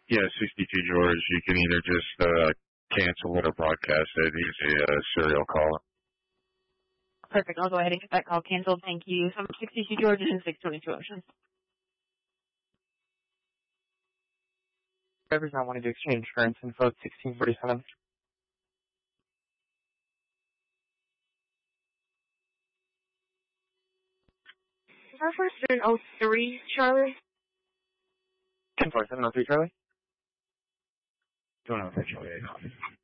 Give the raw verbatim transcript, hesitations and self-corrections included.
Yeah, sixty-two George. You can either just uh, cancel it or broadcast it. He's a uh, serial caller. Perfect. I'll go ahead and get that call canceled. Thank you. So sixty-two George and six twenty-two Ocean. Drivers not wanting to exchange current info sixteen forty-seven. Our first in oh three, Charlie. ten forty-seven oh three, Charlie. Don't know if Charlie.